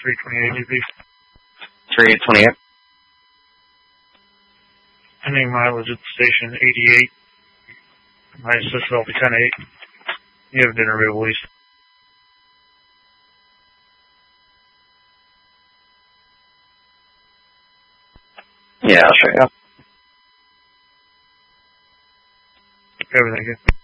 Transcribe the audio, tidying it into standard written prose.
328 UP. 328. Ending mileage at the station 88. My assist will be 10-8. You have dinner available, East. Yeah, I'll show you. Everything good.